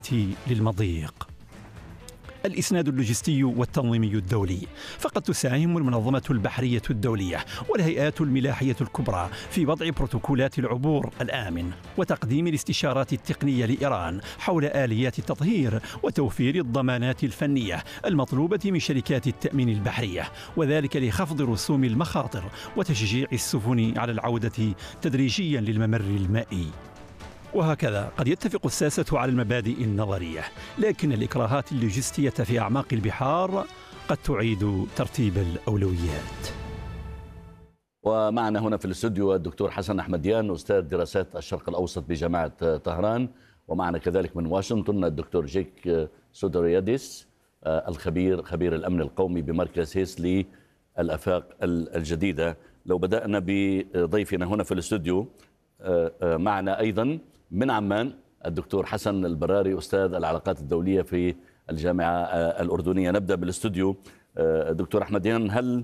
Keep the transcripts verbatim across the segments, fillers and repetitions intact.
للمضيق. الإسناد اللوجستي والتنظيمي الدولي، فقد تساهم المنظمة البحرية الدولية والهيئات الملاحية الكبرى في وضع بروتوكولات العبور الآمن وتقديم الاستشارات التقنية لإيران حول آليات التطهير وتوفير الضمانات الفنية المطلوبة من شركات التأمين البحرية، وذلك لخفض رسوم المخاطر وتشجيع السفن على العودة تدريجيا للممر المائي. وهكذا قد يتفق الساسة على المبادئ النظرية، لكن الإكراهات اللوجستية في أعماق البحار قد تعيد ترتيب الأولويات. ومعنا هنا في الاستوديو الدكتور حسن أحمديان، أستاذ دراسات الشرق الأوسط بجامعة طهران، ومعنا كذلك من واشنطن الدكتور جيك سودورياديس الخبير خبير الأمن القومي بمركز هيس للآفاق الجديدة. لو بدأنا بضيفنا هنا في الاستوديو، معنا أيضا من عمان الدكتور حسن البراري، أستاذ العلاقات الدولية في الجامعة الأردنية. نبدأ بالاستوديو. دكتور أحمديان، هل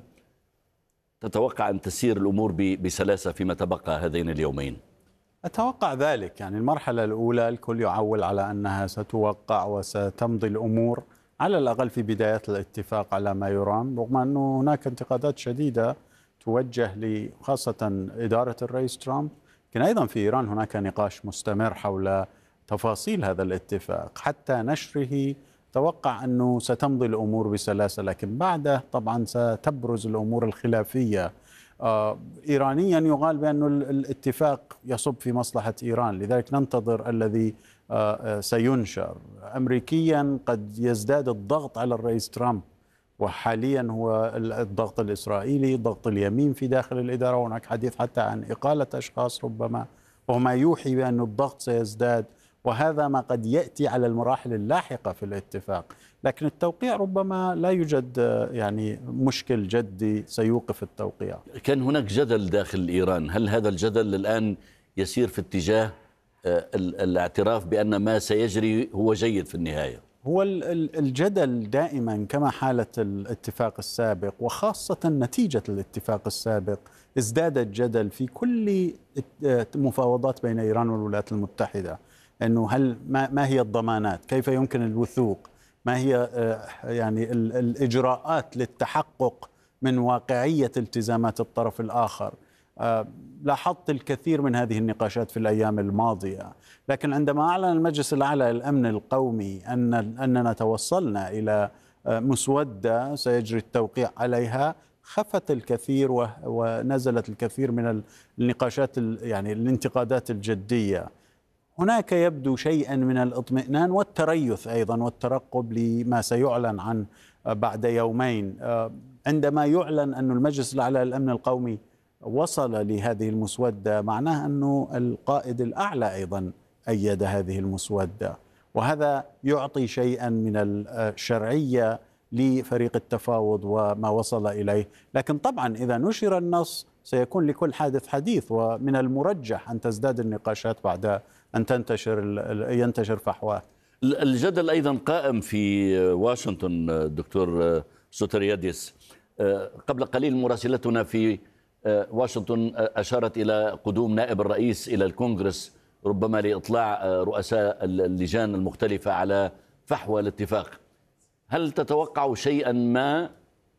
تتوقع أن تسير الأمور بسلاسة فيما تبقى هذين اليومين؟ أتوقع ذلك. يعني المرحلة الأولى الكل يعول على أنها ستوقع وستمضي الأمور على الأقل في بدايات الاتفاق على ما يرام، رغم أنه هناك انتقادات شديدة توجه لخاصة إدارة الرئيس ترامب. لكن أيضا في إيران هناك نقاش مستمر حول تفاصيل هذا الاتفاق. حتى نشره توقع أنه ستمضي الأمور بسلاسة، لكن بعده طبعا ستبرز الأمور الخلافية. آه إيرانيا يقال بأن الاتفاق يصب في مصلحة إيران، لذلك ننتظر الذي آه سينشر. أمريكيا قد يزداد الضغط على الرئيس ترامب، وحاليا هو الضغط الإسرائيلي، ضغط اليمين في داخل الإدارة، وهناك حديث حتى عن إقالة أشخاص ربما، وما يوحي بأن الضغط سيزداد، وهذا ما قد يأتي على المراحل اللاحقة في الاتفاق. لكن التوقيع ربما لا يوجد يعني مشكل جدي سيوقف التوقيع. كان هناك جدل داخل إيران، هل هذا الجدل الآن يسير في اتجاه الاعتراف بأن ما سيجري هو جيد في النهاية؟ هو الجدل دائما كما حالة الاتفاق السابق، وخاصة نتيجة الاتفاق السابق ازداد الجدل في كل مفاوضات بين إيران والولايات المتحدة. أنه هل ما, ما هي الضمانات؟ كيف يمكن الوثوق؟ ما هي يعني الإجراءات للتحقق من واقعية التزامات الطرف الآخر؟ لاحظت الكثير من هذه النقاشات في الأيام الماضية، لكن عندما أعلن المجلس الأعلى للأمن القومي أن أننا توصلنا إلى مسودة سيجري التوقيع عليها، خفت الكثير ونزلت الكثير من النقاشات يعني الانتقادات الجدية. هناك يبدو شيئا من الاطمئنان والتريث أيضا والترقب لما سيعلن عن بعد يومين، عندما يعلن أن المجلس الأعلى للأمن القومي وصل لهذه المسودة، معناه أنه القائد الأعلى أيضا أيد هذه المسودة، وهذا يعطي شيئا من الشرعية لفريق التفاوض وما وصل إليه. لكن طبعا إذا نشر النص سيكون لكل حادث حديث، ومن المرجح أن تزداد النقاشات بعد أن تنتشر ينتشر فحواه. الجدل أيضا قائم في واشنطن دكتور سوترياديس. قبل قليل مراسلتنا في واشنطن أشارت إلى قدوم نائب الرئيس إلى الكونغرس ربما لإطلاع رؤساء اللجان المختلفة على فحوى الاتفاق. هل تتوقع شيئا ما؟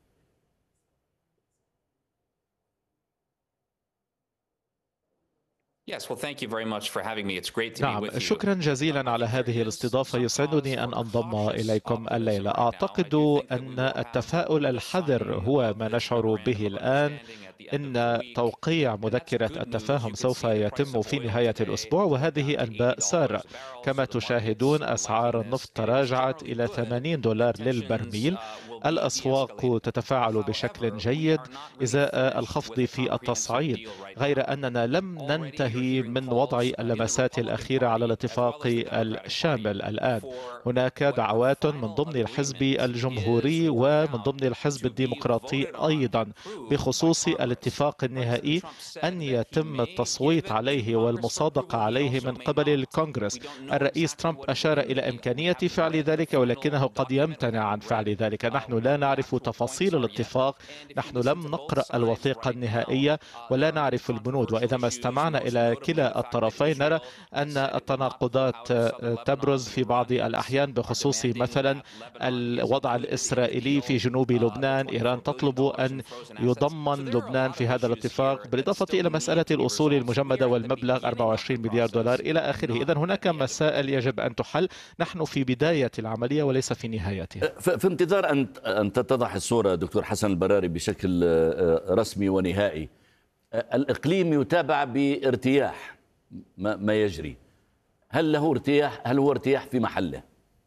نعم، شكرا جزيلا على هذه الاستضافة، يسعدني أن أنضم إليكم الليلة. أعتقد أن التفاؤل الحذر هو ما نشعر به الآن، إن توقيع مذكرة التفاهم سوف يتم في نهاية الأسبوع، وهذه أنباء سارة. كما تشاهدون أسعار النفط تراجعت إلى ثمانين دولار للبرميل، الأسواق تتفاعل بشكل جيد إزاء الخفض في التصعيد، غير أننا لم ننتهي من وضع اللمسات الأخيرة على الاتفاق الشامل. الآن هناك دعوات من ضمن الحزب الجمهوري ومن ضمن الحزب الديمقراطي أيضا بخصوص الاتفاق النهائي أن يتم التصويت عليه والمصادقة عليه من قبل الكونغرس. الرئيس ترامب أشار إلى إمكانية فعل ذلك، ولكنه قد يمتنع عن فعل ذلك. نحن لا نعرف تفاصيل الاتفاق، نحن لم نقرأ الوثيقة النهائية ولا نعرف البنود، وإذا ما استمعنا إلى على كلا الطرفين. نرى أن التناقضات تبرز في بعض الأحيان بخصوص مثلا الوضع الإسرائيلي في جنوب لبنان. إيران تطلب أن يضمن لبنان في هذا الاتفاق، بالإضافة إلى مسألة الأصول المجمدة والمبلغ أربعة وعشرين مليار دولار إلى آخره. إذن هناك مسائل يجب أن تحل. نحن في بداية العملية وليس في نهايتها. في انتظار أن أن تتضح الصورة دكتور حسن البراري بشكل رسمي ونهائي، الإقليم يتابع بارتياح ما يجري. هل له ارتياح؟ هل هو ارتياح في محله؟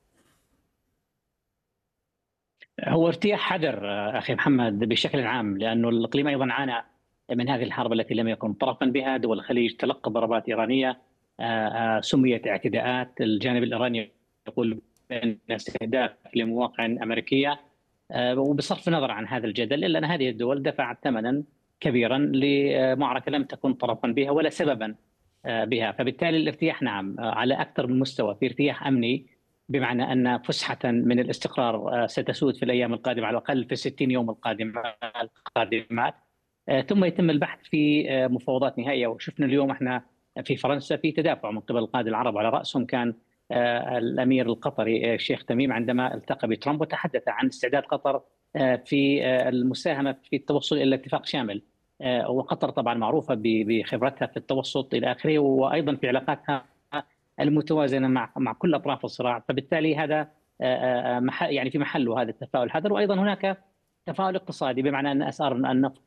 هو ارتياح حذر أخي محمد بشكل عام، لأنه الإقليم أيضا عانى من هذه الحرب التي لم يكن طرفا بها. دول الخليج تلقى ضربات إيرانية سميت اعتداءات. الجانب الإيراني يقول بأن استهداف لمواقع أمريكية، وبصرف النظر عن هذا الجدل إلا أن هذه الدول دفعت ثمنا كبيرا لمعركة لم تكن طرفا بها ولا سببا بها. فبالتالي الارتياح نعم على أكثر من مستوى، في ارتياح أمني بمعنى أن فسحة من الاستقرار ستسود في الأيام القادمة، على الأقل في الستين يوم القادمات، ثم يتم البحث في مفاوضات نهائية. وشفنا اليوم احنا في فرنسا في تدافع من قبل القادة العرب، على رأسهم كان الأمير القطري الشيخ تميم عندما التقى بترامب وتحدث عن استعداد قطر في المساهمة في التوصل إلى اتفاق شامل. وقطر طبعا معروفة بخبرتها في التوسط إلى آخره، وأيضا في علاقاتها المتوازنة مع مع كل أطراف الصراع. فبالتالي هذا يعني في محله هذا التفاؤل الحذر. وأيضا هناك تفاؤل اقتصادي بمعنى أن أسعار النفط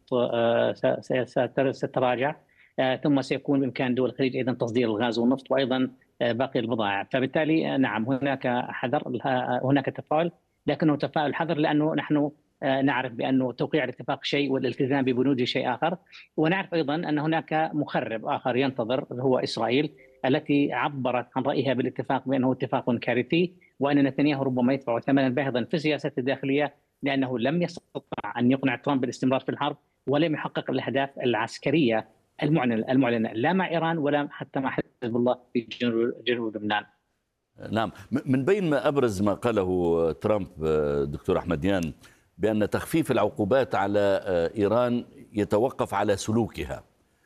ستتراجع، ثم سيكون بإمكان دول الخليج أيضا تصدير الغاز والنفط وأيضا باقي البضائع. فبالتالي نعم هناك حذر، هناك تفاؤل، لكنه تفاؤل حذر لأنه نحن نعرف بأنه توقيع الاتفاق شيء والالتزام ببنوده شيء آخر. ونعرف أيضا أن هناك مخرب آخر ينتظر هو إسرائيل، التي عبرت عن رأيها بالاتفاق بأنه اتفاق كارثي، وأن نتنياهو ربما يدفع ثمنا باهظا في سياسته الداخلية، لأنه لم يستطع أن يقنع ترامب بالاستمرار في الحرب، ولم يحقق الأهداف العسكرية المعلنة المعلنة لا مع إيران ولا حتى مع حزب الله في جنوب لبنان. نعم، من بين ما أبرز ما قاله ترامب دكتور أحمديان بأن تخفيف العقوبات على إيران يتوقف على سلوكها.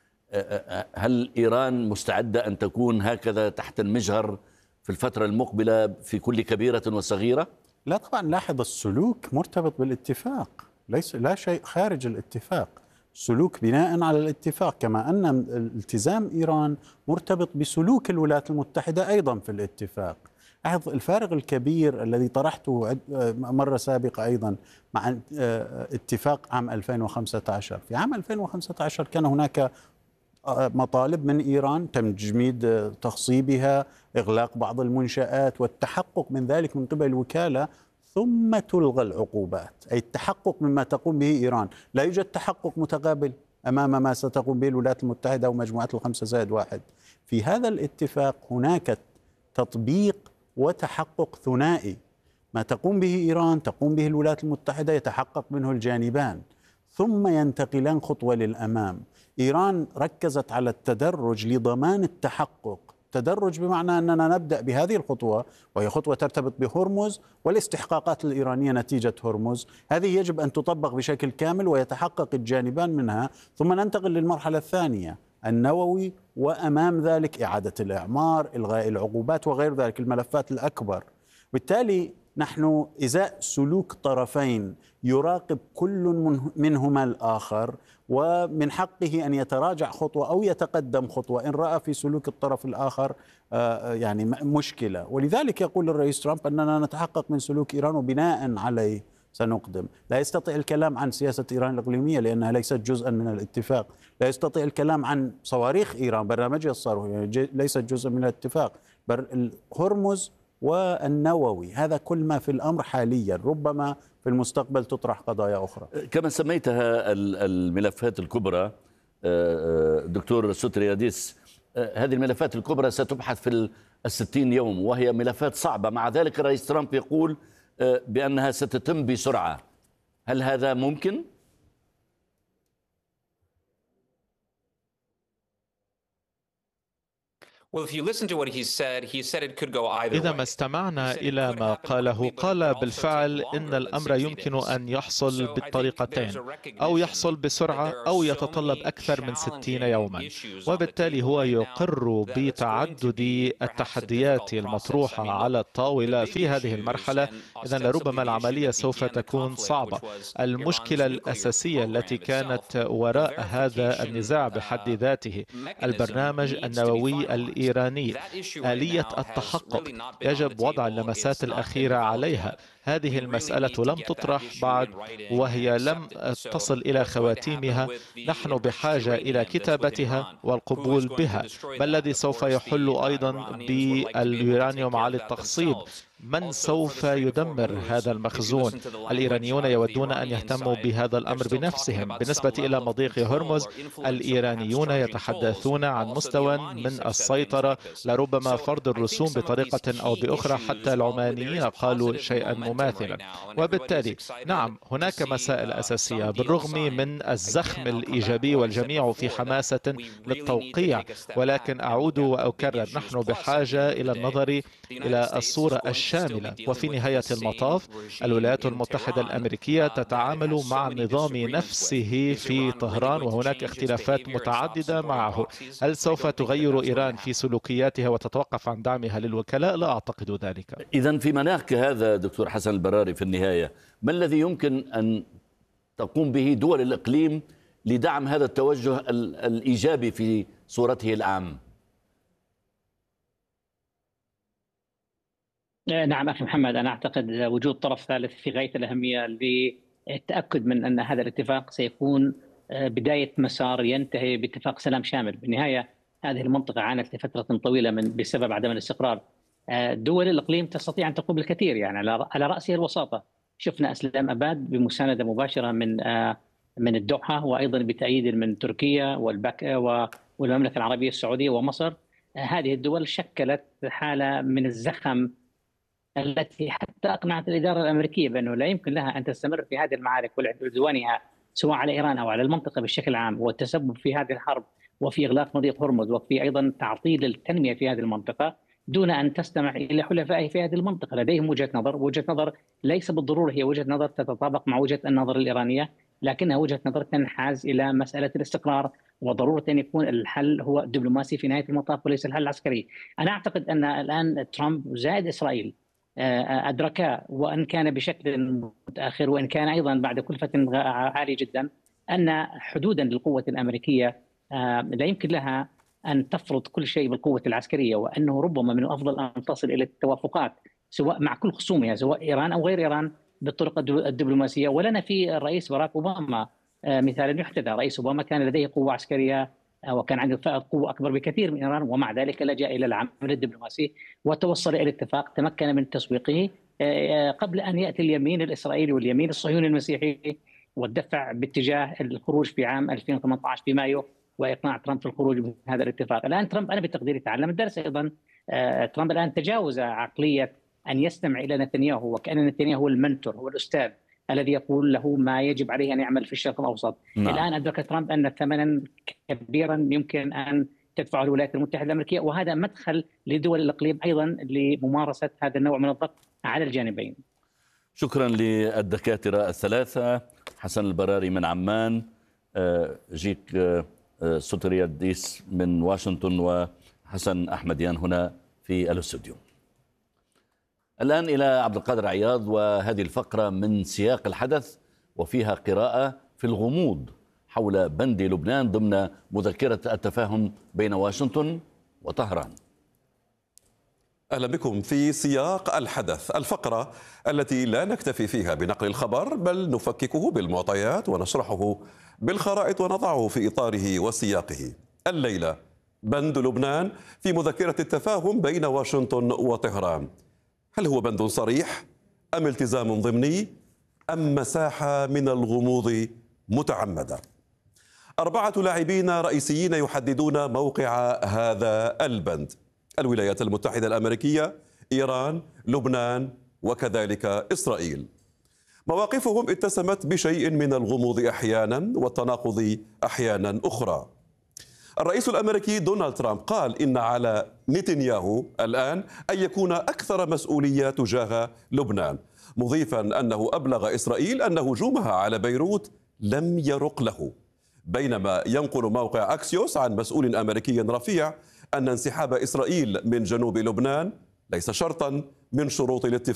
هل إيران مستعدة أن تكون هكذا تحت المجهر في الفترة المقبلة في كل كبيرة وصغيرة؟ لا طبعا، لاحظ السلوك مرتبط بالاتفاق، ليس لا شيء خارج الاتفاق. سلوك بناء على الاتفاق، كما أن التزام إيران مرتبط بسلوك الولايات المتحدة أيضا في الاتفاق. لاحظ الفارق الكبير الذي طرحته مرة سابقة أيضا مع اتفاق عام ألفين وخمسة عشر. في عام ألفين وخمسة عشر كان هناك مطالب من إيران تم تجميد تخصيبها، إغلاق بعض المنشآت، والتحقق من ذلك من قبل الوكالة، ثم تلغى العقوبات. أي التحقق مما تقوم به إيران. لا يوجد تحقق متقابل أمام ما ستقوم به الولايات المتحدة ومجموعة الخمسة زائد واحد. في هذا الاتفاق هناك تطبيق وتحقق ثنائي، ما تقوم به إيران تقوم به الولايات المتحدة، يتحقق منه الجانبان ثم ينتقلان خطوة للأمام. إيران ركزت على التدرج لضمان التحقق، تدرج بمعنى أننا نبدأ بهذه الخطوة وهي خطوة ترتبط بهرمز والاستحقاقات الإيرانية نتيجة هرمز، هذه يجب أن تطبق بشكل كامل ويتحقق الجانبان منها، ثم ننتقل للمرحلة الثانية النووي، وأمام ذلك إعادة الإعمار، إلغاء العقوبات وغير ذلك الملفات الأكبر. بالتالي نحن إزاء سلوك طرفين يراقب كل منهما الآخر، ومن حقه أن يتراجع خطوة أو يتقدم خطوة إن رأى في سلوك الطرف الآخر يعني مشكلة. ولذلك يقول الرئيس ترامب أننا نتحقق من سلوك إيران وبناء عليه سنقدم. لا يستطيع الكلام عن سياسة إيران الإقليمية لأنها ليست جزءا من الاتفاق. لا يستطيع الكلام عن صواريخ إيران، برنامجها الصاروخي يعني ليست جزءا من الاتفاق. هرمز والنووي هذا كل ما في الأمر حاليا، ربما في المستقبل تطرح قضايا أخرى. كما سميتها الملفات الكبرى دكتور سوترياديس، هذه الملفات الكبرى ستبحث في الستين يوم وهي ملفات صعبة، مع ذلك الرئيس ترامب يقول بأنها ستتم بسرعة. هل هذا ممكن؟ إذا ما استمعنا إلى ما قاله، قال بالفعل إن الأمر يمكن أن يحصل بالطريقتين، أو يحصل بسرعة أو يتطلب أكثر من ستين يوما، وبالتالي هو يقر بتعدد التحديات المطروحة على الطاولة في هذه المرحلة. إذن لربما العملية سوف تكون صعبة. المشكلة الأساسية التي كانت وراء هذا النزاع بحد ذاته البرنامج النووي الإيراني، آلية التحقق، يجب وضع اللمسات الأخيرة عليها. هذه المسألة لم تطرح بعد وهي لم تصل إلى خواتيمها. نحن بحاجة إلى كتابتها والقبول بها. ما الذي سوف يحل أيضا باليورانيوم عالي التخصيب؟ من سوف يدمر هذا المخزون؟ الإيرانيون يودون أن يهتموا بهذا الأمر بنفسهم. بالنسبة إلى مضيق هرمز، الإيرانيون يتحدثون عن مستوى من السيطرة، لربما فرض الرسوم بطريقة أو بأخرى. حتى العمانيين قالوا شيئا مماثلا. وبالتالي نعم، هناك مسائل أساسية بالرغم من الزخم الإيجابي والجميع في حماسة للتوقيع، ولكن أعود وأكرر، نحن بحاجة إلى النظر إلى الصورة الشاملة. وفي نهاية المطاف الولايات المتحدة الأمريكية تتعامل مع النظام نفسه في طهران، وهناك اختلافات متعددة معه. هل سوف تغير إيران في سلوكياتها وتتوقف عن دعمها للوكلاء؟ لا أعتقد ذلك. إذن في مناخ هذا دكتور حسن البراري، في النهاية ما الذي يمكن أن تقوم به دول الإقليم لدعم هذا التوجه الإيجابي في صورته العامة؟ نعم أخي محمد، أنا أعتقد وجود طرف ثالث في غاية الأهمية للتأكد من أن هذا الاتفاق سيكون بداية مسار ينتهي باتفاق سلام شامل. بالنهاية هذه المنطقة عانت لفترة طويلة من بسبب عدم الاستقرار. دول الإقليم تستطيع أن تقوم بالكثير، يعني على رأسها الوساطة. شفنا إسلام أباد بمساندة مباشرة من من الدوحة، وأيضا بتأييد من تركيا والمملكة العربية السعودية ومصر. هذه الدول شكلت حالة من الزخم التي حتى أقنعت الإدارة الأمريكية بأنه لا يمكن لها أن تستمر في هذه المعارك وعدوانها سواء على إيران أو على المنطقة بشكل عام، والتسبب في هذه الحرب وفي إغلاق مضيق هرمز وفي أيضا تعطيل التنمية في هذه المنطقة دون أن تستمع إلى حلفائه في هذه المنطقة. لديهم وجهة نظر، وجهة نظر ليس بالضرورة هي وجهة نظر تتطابق مع وجهة النظر الإيرانية، لكنها وجهة نظر تنحاز إلى مسألة الاستقرار وضرورة أن يكون الحل هو دبلوماسي في نهاية المطاف وليس الحل العسكري. أنا أعتقد أن الآن ترامب زائد إسرائيل أدركا، وإن كان بشكل متأخر وإن كان أيضا بعد كلفة عالية جدا، أن حدودا للقوة الأمريكية لا يمكن لها أن تفرض كل شيء بالقوة العسكرية، وأنه ربما من الأفضل أن تصل إلى التوافقات سواء مع كل خصومها سواء إيران أو غير إيران بالطرق الدبلوماسية. ولنا في الرئيس باراك أوباما مثالا يحتذى. رئيس أوباما كان لديه قوة عسكرية وكان عنده فائض قوة أكبر بكثير من إيران، ومع ذلك لجأ إلى العمل الدبلوماسي وتوصل إلى اتفاق تمكن من تسويقه قبل أن يأتي اليمين الإسرائيلي واليمين الصهيوني المسيحي والدفع باتجاه الخروج في عام ألفين وثمانية عشر في مايو وإقناع ترامب في الخروج من هذا الاتفاق. الآن ترامب أنا بتقديري تعلم الدرس أيضا. ترامب الآن تجاوز عقلية أن يستمع إلى نتنياهو وكأن نتنياهو هو المنتور، هو الأستاذ الذي يقول له ما يجب عليه أن يعمل في الشرق الأوسط. نعم. الآن أدرك ترامب أن ثمنا كبيرا يمكن أن تدفعه الولايات المتحدة الأمريكية، وهذا مدخل لدول الإقليم أيضا لممارسة هذا النوع من الضغط على الجانبين. شكرا للدكاترة الثلاثة، حسن البراري من عمان، جيك سوترياديس من واشنطن، وحسن أحمديان هنا في الاستوديو. الآن إلى عبد القادر عياض وهذه الفقرة من سياق الحدث، وفيها قراءة في الغموض حول بند لبنان ضمن مذكرة التفاهم بين واشنطن وطهران. أهلا بكم في سياق الحدث، الفقرة التي لا نكتفي فيها بنقل الخبر بل نفككه بالمعطيات ونشرحه بالخرائط ونضعه في إطاره وسياقه. الليلة بند لبنان في مذكرة التفاهم بين واشنطن وطهران. هل هو بند صريح أم التزام ضمني أم مساحة من الغموض متعمدة؟ أربعة لاعبين رئيسيين يحددون موقع هذا البند: الولايات المتحدة الأمريكية، إيران، لبنان، وكذلك إسرائيل. مواقفهم اتسمت بشيء من الغموض أحيانا والتناقض أحيانا أخرى. الرئيس الأمريكي دونالد ترامب قال إن على نتنياهو الآن أن يكون أكثر مسؤولية تجاه لبنان، مضيفا أنه أبلغ إسرائيل أن هجومها على بيروت لم يرق له. بينما ينقل موقع أكسيوس عن مسؤول أمريكي رفيع أن انسحاب إسرائيل من جنوب لبنان ليس شرطا من شروط الاتفاق.